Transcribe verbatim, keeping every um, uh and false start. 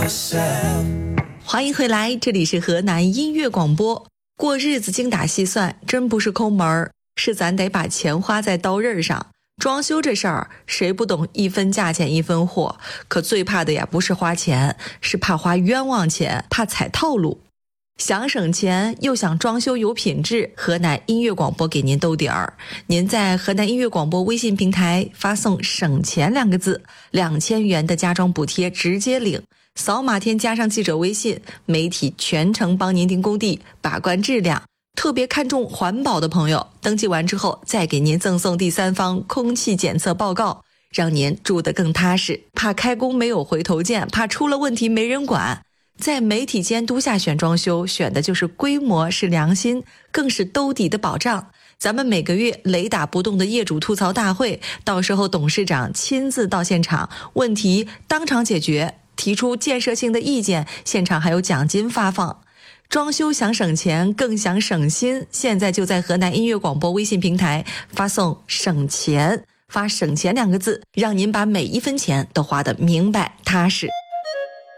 欢迎回来，这里是河南音乐广播。过日子精打细算，真不是抠门儿，是咱得把钱花在刀刃上。装修这事儿，谁不懂一分价钱一分货？可最怕的呀，不是花钱，是怕花冤枉钱，怕踩套路。想省钱又想装修有品质，河南音乐广播给您兜底儿。您在河南音乐广播微信平台发送省钱两个字，两千元的家装补贴直接领，扫码添加上记者微信，媒体全程帮您盯工地，把关质量。特别看重环保的朋友，登记完之后再给您赠送第三方空气检测报告，让您住得更踏实。怕开工没有回头箭，怕出了问题没人管。在媒体监督下选装修，选的就是规模，是良心，更是兜底的保障。咱们每个月雷打不动的业主吐槽大会，到时候董事长亲自到现场，问题当场解决，提出建设性的意见，现场还有奖金发放。装修想省钱，更想省心，现在就在河南音乐广播微信平台发送省钱，发省钱两个字，让您把每一分钱都花得明白踏实。